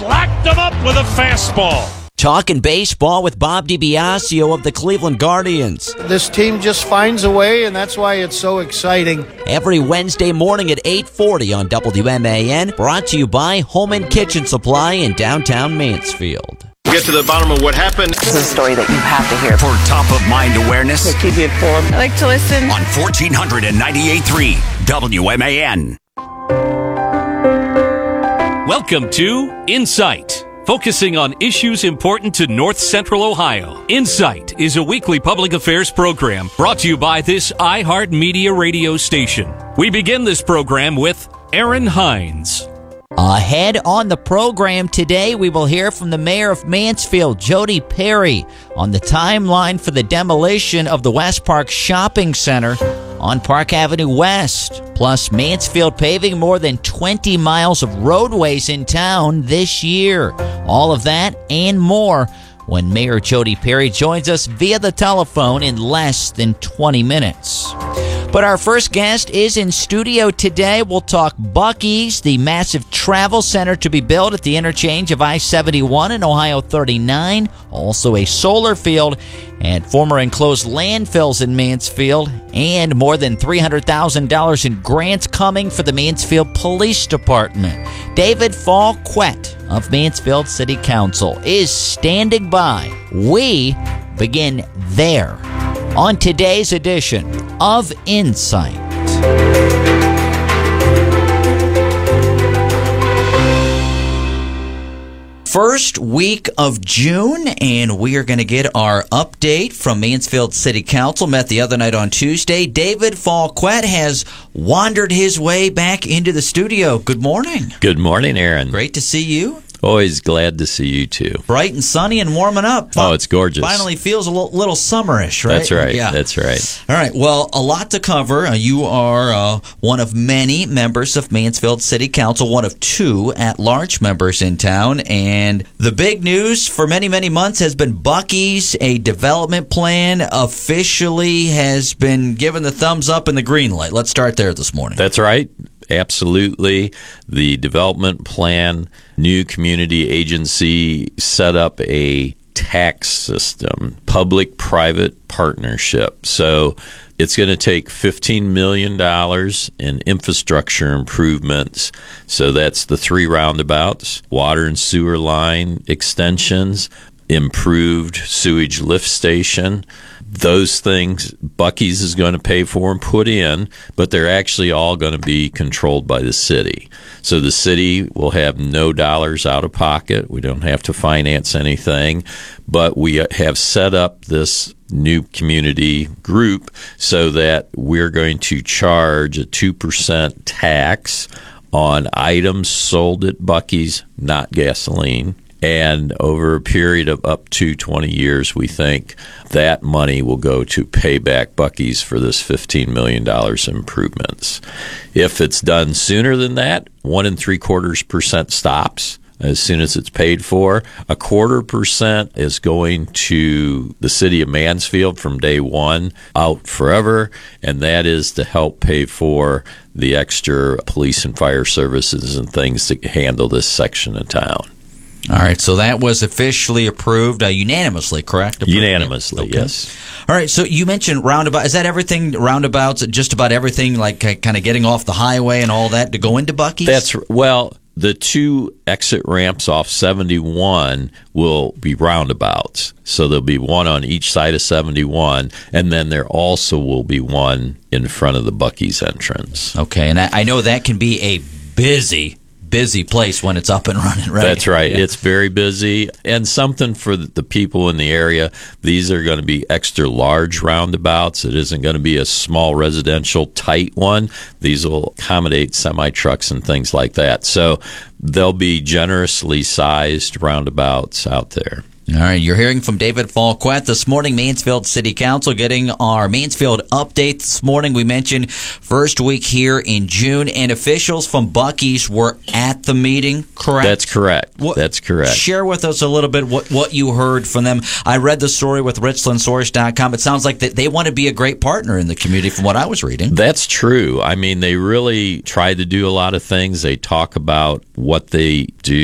Blacked him up with a fastball. Talking baseball with Bob DiBiasio of the Cleveland Guardians. This team just finds a way, and that's why it's so exciting. Every Wednesday morning at 8:40 on WMAN, brought to you by Home and Kitchen Supply in downtown Mansfield. Get to the bottom of what happened. This is a story that you have to hear. For top-of-mind awareness, Keep you informed. I like to listen. On 1498.3 WMAN. Welcome to Insight, focusing on issues important to North Central Ohio. Insight is a weekly public affairs program brought to you by this iHeartMedia radio station. We begin this program with Aaron Hines. Ahead on the program today, we will hear from the mayor of Mansfield, Jody Perry, on the timeline for the demolition of the West Park Shopping Center on Park Avenue West. Plus, Mansfield paving more than 20 miles of roadways in town this year. All of that and more when Mayor Jody Perry joins us via the telephone in less than 20 minutes. But our first guest is in studio today. We'll talk Buc-ee's, the massive travel center to be built at the interchange of I-71 and Ohio 39. Also a solar field and former enclosed landfills in Mansfield. And more than $300,000 in grants coming for the Mansfield Police Department. David Falquette of Mansfield City Council is standing by. We begin there on today's edition of Insight. First week of June, and we are going to get our update from Mansfield City Council. Met the other night on Tuesday. David Falquette has wandered his way back into the studio. Good morning. Good morning, Aaron. Great to see you. Always glad to see you, too. Bright and sunny and warming up. Oh, it's gorgeous. Finally feels a little summerish, right? That's right. Yeah. That's right. All right. Well, a lot to cover. You are one of many members of Mansfield City Council, one of two at-large members in town. And the big news for many, many months has been Buc-ee's. A development plan officially has been given the thumbs up and the green light. Let's start there this morning. That's right. Absolutely. The development plan, new community agency set up a tax system, public-private partnership. So it's going to take $15 million in infrastructure improvements. So that's the 3 roundabouts, water and sewer line extensions, improved sewage lift station. Those things Buc-ee's is going to pay for and put in, but they're actually all going to be controlled by the city. So the city will have no dollars out of pocket. We don't have to finance anything, but we have set up this new community group so that we're going to charge a 2% tax on items sold at Buc-ee's, not gasoline. And over a period of up to 20 years, we think that money will go to pay back Buc-ee's for this $15 million in improvements. If it's done sooner than that, 1 3/4% stops as soon as it's paid for. 1/4% is going to the city of Mansfield from day one out forever, and that is to help pay for the extra police and fire services and things to handle this section of town. All right, so that was officially approved unanimously, correct? Unanimously, okay. Yes. All right, so you mentioned roundabout. Is that everything, roundabouts, just about everything, like kind of getting off the highway and all that to go into Buc-ee's? Well, the 2 exit ramps off 71 will be roundabouts. So there'll be one on each side of 71, and then there also will be one in front of the Buc-ee's entrance. Okay, and I know that can be a busy place when it's up and running, right? That's right. Yeah. It's very busy. And something for the people in the area, these are going to be extra large roundabouts. It isn't going to be a small residential tight one. These will accommodate semi-trucks and things like that. So they'll be generously sized roundabouts out there. All right, you're hearing from David Falquette this morning, Mansfield City Council, getting our Mansfield update this morning. We mentioned first week here in June, and officials from Buc-ee's were at the meeting, correct? That's correct. That's correct. Share with us a little bit what you heard from them. I read the story with richlandsource.com. It sounds like that they want to be a great partner in the community from what I was reading. That's true. I mean, they really try to do a lot of things. They talk about what they do.